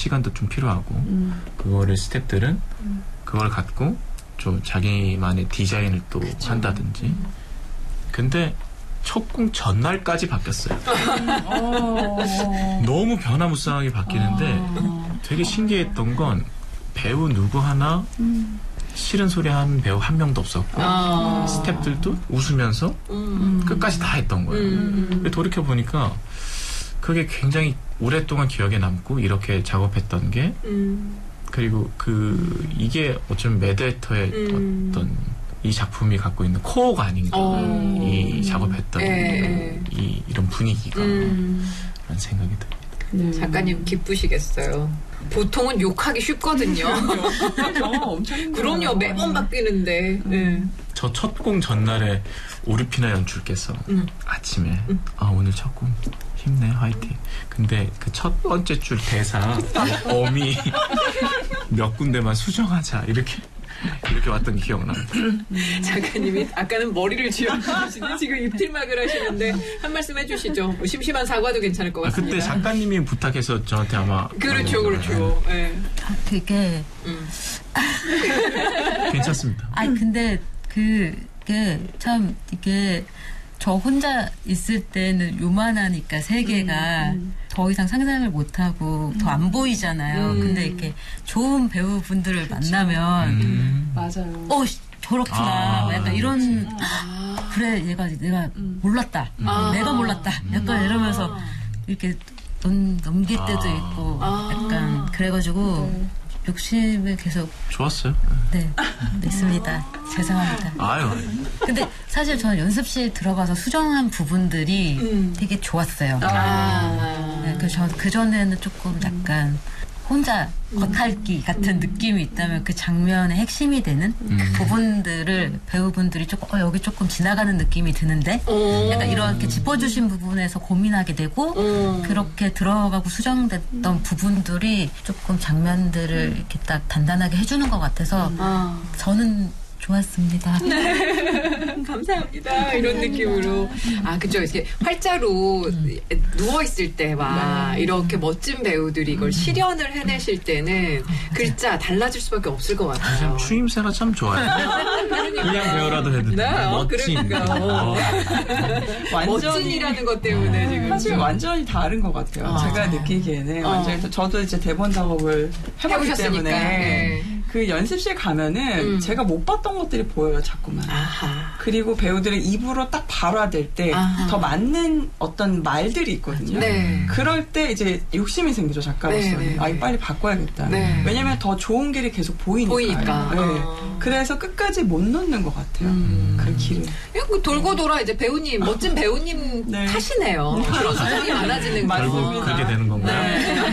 시간도 좀 필요하고 그거를 스태프들은 그걸 갖고 좀 자기만의 디자인을 또 한다든지. 근데 첫 공 전날까지 바뀌었어요. 너무 변화무쌍하게 바뀌는데 되게 신기했던 건 배우 누구 하나 싫은 소리 한 배우 한 명도 없었고 스태프들도 웃으면서 끝까지 다 했던 거예요. 근데 돌이켜보니까 그게 굉장히 오랫동안 기억에 남고 이렇게 작업했던 게 그리고 이게 어쩌면 매드헤터의 어떤 이 작품이 갖고 있는 코어가 아닌가 이 작업했던 이런 분위기가 라는 생각이 듭니다. 작가님 기쁘시겠어요. 보통은 욕하기 쉽거든요. 엄청 힘들어요. 그럼요. 매번 바뀌는데. 저 첫 공 전날에 오르피나 연출께서 아침에 오늘 첫 공 힘내 화이팅. 근데 그 첫 번째 줄 대사 어미 몇 군데만 수정하자 이렇게 왔던 기억납니다. 작가님이 아까는 머리를 쥐어주시는데 지금 입틀막을 하시는데 한 말씀 해주시죠. 뭐 심심한 사과도 괜찮을 것 같습니다. 그때 작가님이 부탁해서 저한테 아마 그렇죠. 네. 되게 괜찮습니다. 근데 그게 참 이게 저 혼자 있을 때는 요만하니까 세계가 더 이상 상상을 못하고 더 안 보이잖아요. 근데 이렇게 좋은 배우분들을 만나면 맞아요. 저렇구나. 약간 이런 그래 내가 몰랐다. 내가 몰랐다. 약간 이러면서 이렇게 넘길 때도 있고 약간 그래가지고 욕심을 계속 좋았어요. 네, 있습니다. 죄송합니다. 아유. 근데 사실 저는 연습실 들어가서 수정한 부분들이 되게 좋았어요. 네, 그래서 그 전에는 조금 약간 혼자 겉핥기 같은 느낌이 있다면 그 장면의 핵심이 되는 부분들을 배우분들이 조금 여기 조금 지나가는 느낌이 드는데 약간 이렇게 짚어주신 부분에서 고민하게 되고 그렇게 들어가고 수정됐던 부분들이 조금 장면들을 이렇게 딱 단단하게 해주는 것 같아서 저는 좋았습니다. 감사합니다. 이런 느낌으로. 그죠. 이렇게 활자로 누워있을 때 막 이렇게 멋진 배우들이 이걸 실현을 해내실 때는 글자 달라질 수밖에 없을 것 같아요. 추임새가 참 좋아요. 그냥 배우라도 해도 멋진. 멋진이라는 것 때문에 지금. 사실 완전히 다른 것 같아요. 제가 느끼기에는 완전히 저도 이제 대본 작업을 해봤기 때문에 네. 그 연습실 가면은 제가 못 봤던 것들이 보여요, 자꾸만. 그리고 배우들의 입으로 딱 발화될 때 더 맞는 어떤 말들이 있거든요. 네. 그럴 때 이제 욕심이 생기죠, 작가로서는. 이거 빨리 바꿔야겠다. 네. 왜냐면 더 좋은 길이 계속 보이니까. 네. 그래서 끝까지 못 놓는 것 같아요. 그 길을. 돌고 돌아 이제 배우님, 멋진 배우님 탓이네요. 그런 수정이 많아지는 거. 결국 그렇게 되는 건가요? 네.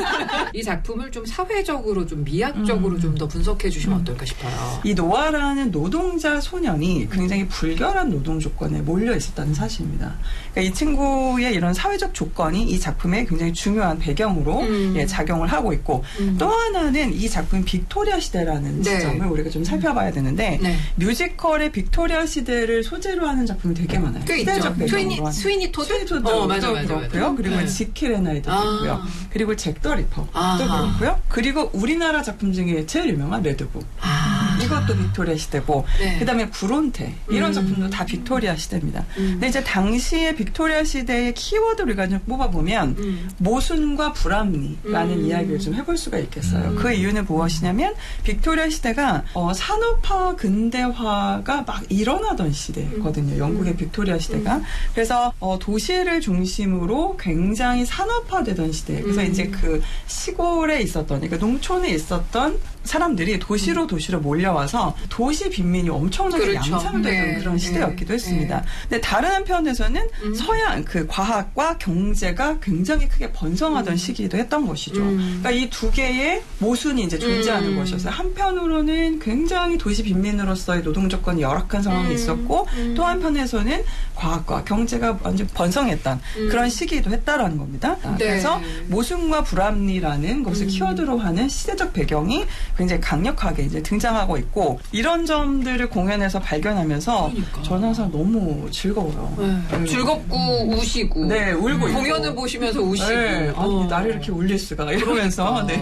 이 작품을 좀 사회적으로 좀 미학적으로 좀 더 분석해 주시면 어떨까 싶어요. 이 노아라는 노동자 소년이 굉장히 불결한 노동 조건에 몰려 있었다는 사실입니다. 그러니까 이 친구의 이런 사회적 조건이 이 작품의 굉장히 중요한 배경으로 작용을 하고 있고 또 하나는 이 작품 빅토리아 시대라는 지점을 우리가 좀 살펴봐야 되는데 뮤지컬의 빅토리아 시대를 소재로 하는 작품이 되게 많아요. 시대적 배경으로 하는. 스위니 토드? 맞아. 그렇고요. 그리고 지킬 애나이도 그렇고요. 그리고 잭 더 리퍼도 그렇고요. 그리고 우리나라 작품 중에 제일 유명한 레드북. 이것도 빅토리아 시대고 그다음에 브론테 이런 작품도 다 빅토리아 시대입니다. 근데 이제 당시의 빅토리아 시대의 키워드를 우리가 좀 뽑아보면 모순과 불합리라는 이야기를 좀 해볼 수가 있겠어요. 그 이유는 무엇이냐면 빅토리아 시대가 산업화 근대화가 막 일어나던 시대거든요. 영국의 빅토리아 시대가. 그래서 도시를 중심으로 굉장히 산업화되던 시대. 그래서 이제 그 시골에 있었던 그러니까 농촌에 있었던 사람들이 도시로 몰려와서 도시 빈민이 엄청나게 양산되던 그런 시대였기도 했습니다. 근데 다른 한편에서는 서양 그 과학과 경제가 굉장히 크게 번성하던 시기도 했던 것이죠. 그러니까 이 두 개의 모순이 이제 존재하는 것이었어요. 한편으로는 굉장히 도시 빈민으로서의 노동 조건이 열악한 상황이 있었고 또 한편에서는 과학과 경제가 완전 번성했던 그런 시기도 했다라는 겁니다. 그래서 모순과 불합리라는 것을 키워드로 하는 시대적 배경이 굉장히 강력하게 이제 등장하고 있고 이런 점들을 공연에서 발견하면서 저는 항상 너무 즐거워요. 즐겁고 우시고 울고 공연을 보시면서 우시고 아니 나를 이렇게 울릴 수가 이러면서